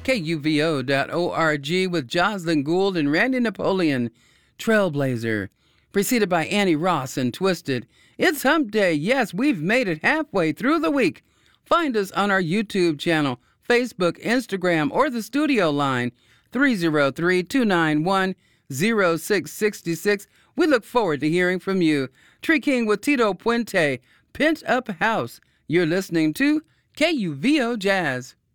KUVO.org with Jocelyn Gould and Randy Napoleon, Trailblazer. Preceded by Annie Ross and Twisted. It's Hump Day. Yes, we've made it halfway through the week. Find us on our YouTube channel, Facebook, Instagram, or the studio line, 303-291-0666. We look forward to hearing from you. Tree King with Tito Puente, Pent Up House. You're listening to KUVO Jazz.